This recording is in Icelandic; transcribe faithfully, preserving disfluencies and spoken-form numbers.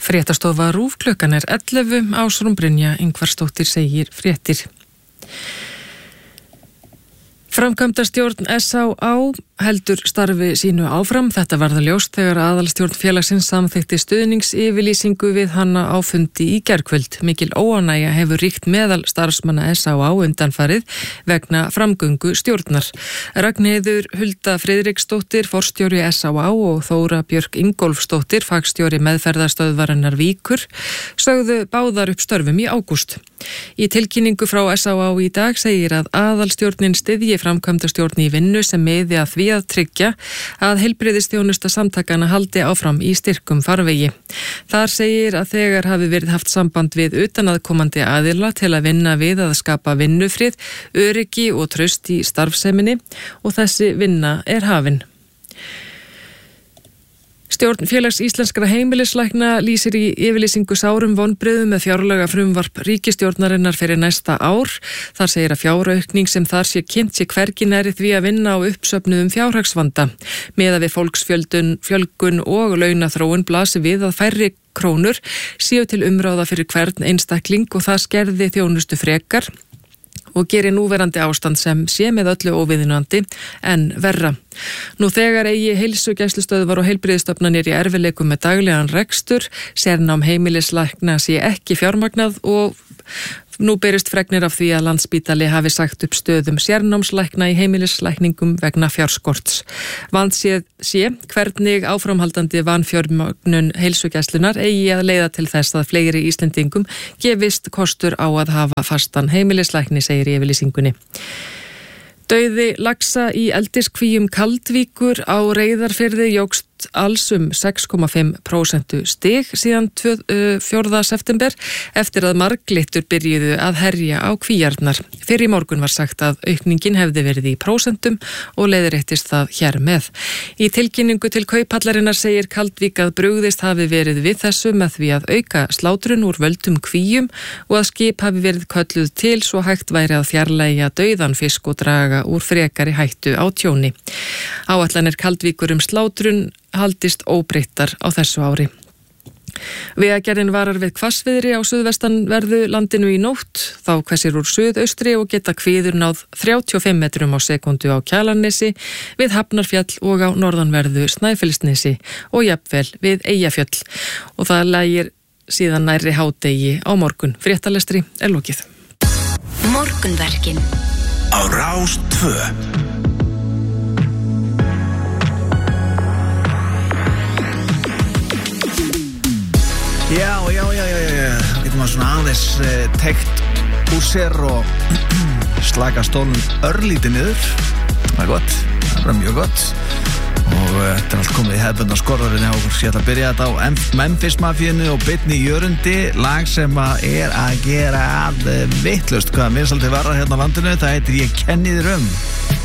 Fréttastofa RÚV, klukkan er ellefu, Ásrún Brynja Ingvarsdóttir segir fréttir. Framkvæmdastjórn S á á heldur starfi sínu áfram. Þetta varð ljóst þegar aðalstjórn félagsins samþykkti stuðningsyfirlýsingu við hana á fundi í gærkvöld. Mikil óánægja hefur ríkt meðal starfsmanna S á á undanfarið vegna framgöngu stjórnar. Ragnheiður Hulda Friðriksdóttir, forstjóri S á á og Þóra Björk Ingólfsdóttir, fagstjóri meðferðarstöðvarinnar Víkur, sögðu báðar upp störfum í ágúst. Í tilkynningu frá S á á í dag segir að aðalstjórnin styðji framkvæmdastjórn í vinnu sem miði að því að tryggja að heilbrigðisþjónusta samtakana haldi áfram í styrkum farvegi. Þar segir að þegar hafi verið haft samband við utanaðkomandi aðila til að vinna við að skapa vinnufrið, öryggi og traust í starfseminni og þessi vinna er hafin. Stjórn Félags íslenskra heimilislækna lýsir í yfirlýsingu sárum vonbrigðum með fjárlaga frumvarp ríkisstjórnarinnar fyrir næsta ár. Þar segir að fjáraukning sem þar sé kynnt sé hvergi nærri því að vinna á uppsöfnuðum fjárhagsvanda. Miðað við fólksfjöldun, fjölgun og launaþróun blasir við að færri krónur séu til umráða fyrir hvern einstakling og það skerði þjónustu frekar og gerir núverandi ástand sem sé með öllu óviðunandi en verra. Nú þegar eigi heilsugæslustöðvar og heilbrigðisstofnanir í erfiðleikum með daglegan rekstur, sérnám heimilislækna sé ekki fjármagnað og nú berist fregnir af því að Landspítali hafi sagt upp stöðum sérnámslækna í heimilislækningum vegna fjárskorts. Vandséð sé hvernig áframhaldandi vanfjármögnun heilsugæslunar eigi að leiða til þess að fleiri Íslendingum gefist kostur á að hafa fastan heimilislækni, segir í yfirlýsingunni. Dauði laxa í eldiskvíum Kaldvíkur á Reyðarfirði jókst alls um sex komma fimm prósent stig síðan fjórða september eftir að marglittur byrjuðu að herja á kvíarnar. Fyrr í morgun var sagt að aukningin hefði verið í prósentum og leiðréttist það hér með. Í tilkynningu til Kauphallarinnar segir Kaldvík að brugðist hafi verið við þessu með því að auka slátrun úr völdum kvíum og að skip hafi verið kölluð til svo hægt væri að fjarlægja dauðan fisk og draga úr frekari hættu á tjóni. Áætlanir Kaldvíkur um slátrun haldist óbreyttar á þessu ári. Vegagerðin varar við hvassviðri á suðvestanverðu landinu í nótt, þá hvessir úr suðaustri og geta hviður náð þrjátíu og fimm metrum á sekundu á Kjalarnesi, við Hafnarfjall og á norðanverðu Snæfellsnesi og jafnvel við Eyjafjöll. Og það lægir síðan nærri hádegi á morgun. Fréttalestri er lokið. Morgunverkin á Rás tvö. Já, já, já, já, já, þá getur maður svona aðeins eh, tekt úr sér og slaka stólun örlítið niður. Það er gott, það er bara mjög gott. Og uh, þetta er allt komið í hefðbundna skorðarinni á okkur. Ég ætla að byrja þetta á Memphis Mafíunni og Beinni Jörundi, lag sem að er að gera að vitlaust hvað vinsældi varra hérna á landinu. Það heitir Ég kenni þér um.